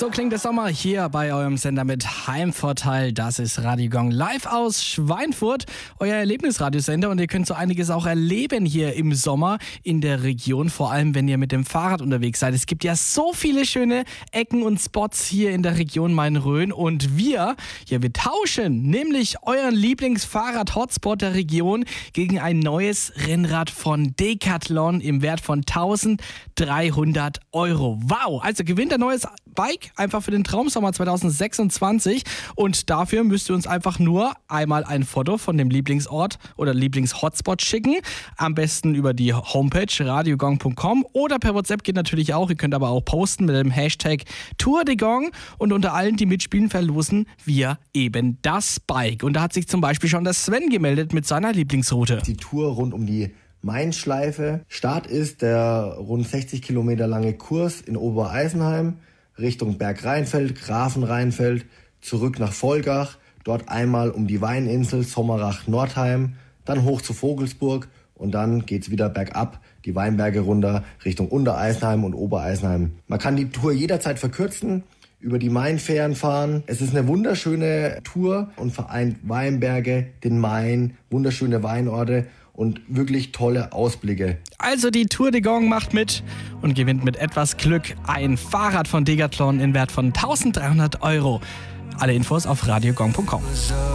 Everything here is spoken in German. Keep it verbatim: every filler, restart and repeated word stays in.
So klingt der Sommer hier bei eurem Sender mit Heimvorteil. Das ist Radio Gong live aus Schweinfurt, euer Erlebnisradiosender. Und ihr könnt so einiges auch erleben hier im Sommer in der Region, vor allem wenn ihr mit dem Fahrrad unterwegs seid. Es gibt ja so viele schöne Ecken und Spots hier in der Region Main-Rhön. Und wir, ja, wir tauschen nämlich euren Lieblingsfahrrad-Hotspot der Region gegen ein neues Rennrad von Decathlon im Wert von eintausenddreihundert Euro. Wow, also gewinnt ein neues Bike einfach für den Traumsommer zwanzig sechsundzwanzig und dafür müsst ihr uns einfach nur einmal ein Foto von dem Lieblingsort oder Lieblingshotspot schicken. Am besten über die Homepage radiogong punkt com oder per WhatsApp geht natürlich auch. Ihr könnt aber auch posten mit dem Hashtag Tour de Gong und unter allen, die mitspielen, verlosen wir eben das Bike. Und da hat sich zum Beispiel schon der Sven gemeldet mit seiner Lieblingsroute. Die Tour rund um die Main-Schleife. Start ist der rund sechzig Kilometer lange Kurs in Obereisenheim Richtung Bergrheinfeld, Grafenrheinfeld, zurück nach Volgach, dort einmal um die Weininsel, Sommerach, Nordheim, dann hoch zu Vogelsburg und dann geht's wieder bergab, die Weinberge runter Richtung Untereisenheim und Obereisenheim. Man kann die Tour jederzeit verkürzen, über die Mainfähren fahren. Es ist eine wunderschöne Tour und vereint Weinberge, den Main, wunderschöne Weinorte und wirklich tolle Ausblicke. Also die Tour de Gong macht mit und gewinnt mit etwas Glück ein Fahrrad von Decathlon im Wert von eintausenddreihundert Euro. Alle Infos auf radiogong punkt com.